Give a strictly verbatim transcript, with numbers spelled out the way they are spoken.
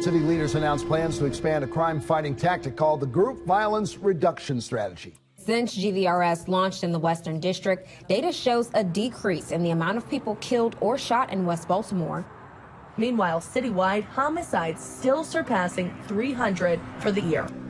City leaders announced plans to expand a crime-fighting tactic called the Group Violence Reduction Strategy. Since G V R S launched in the Western District, data shows a decrease in the amount of people killed or shot in West Baltimore. Meanwhile, citywide homicides still surpassing three hundred for the year.